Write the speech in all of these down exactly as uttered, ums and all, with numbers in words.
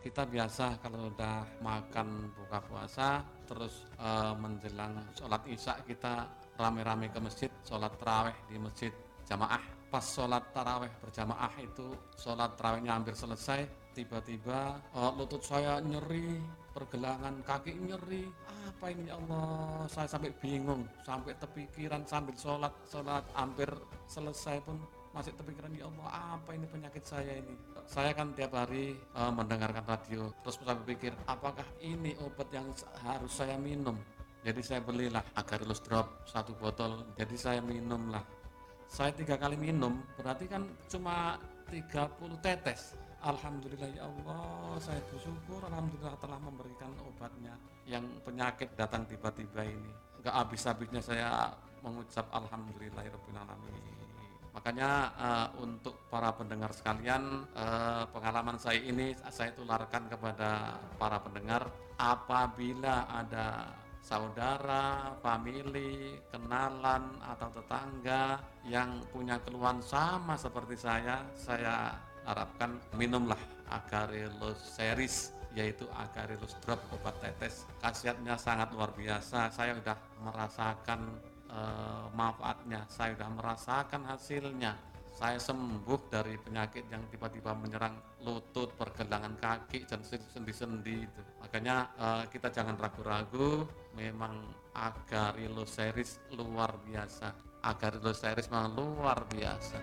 Kita biasa kalau udah makan buka puasa, terus uh, menjelang sholat isya kita rame-rame ke masjid, sholat taraweh di masjid jamaah. Pas sholat taraweh berjamaah itu, sholat tarawehnya hampir selesai, tiba-tiba uh, lutut saya nyeri, pergelangan kaki nyeri. Apa ini ya Allah? Saya sampai bingung, sampai kepikiran sambil sholat, sholat hampir selesai pun masih terpikiran, ya Allah, apa ini penyakit saya ini. Saya kan tiap hari uh, mendengarkan radio, terus saya berpikir, apakah ini obat yang harus saya minum? Jadi saya belilah Agarilus Drop satu botol, jadi saya minumlah. Saya tiga kali minum, berarti kan cuma tiga puluh tetes. Alhamdulillah ya Allah, saya bersyukur, alhamdulillah telah memberikan obatnya. Yang penyakit datang tiba-tiba ini, nggak habis-habisnya saya mengucap alhamdulillahirabbil alamin. Makanya uh, untuk para pendengar sekalian, uh, pengalaman saya ini saya tularkan kepada para pendengar. Apabila ada saudara, famili, kenalan atau tetangga yang punya keluhan sama seperti saya, saya harapkan minumlah Agarilus series, yaitu Agarilus Drop obat tetes. Khasiatnya sangat luar biasa. Saya sudah merasakan Uh, manfaatnya, saya sudah merasakan hasilnya. Saya sembuh dari penyakit yang tiba-tiba menyerang lutut, pergelangan kaki, dan sendi-sendi itu. Makanya uh, kita jangan ragu-ragu, memang Agarilus series luar biasa. Agarilus series memang luar biasa.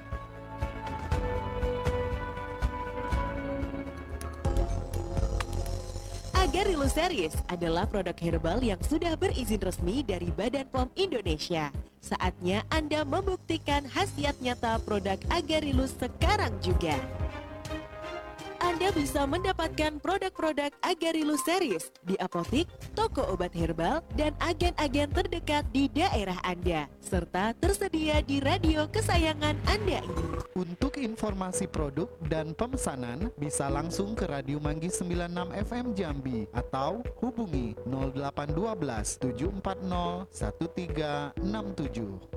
Agarilus Series adalah produk herbal yang sudah berizin resmi dari Badan P O M Indonesia. Saatnya Anda membuktikan khasiat nyata produk Agarilus sekarang juga. Anda bisa mendapatkan produk-produk Agarilus Series di apotik, toko obat herbal, dan agen-agen terdekat di daerah Anda, serta tersedia di radio kesayangan Anda ini. Untuk informasi produk dan pemesanan bisa langsung ke Radio Manggis sembilan puluh enam F M Jambi atau hubungi nol delapan satu dua tujuh empat nol satu tiga enam tujuh.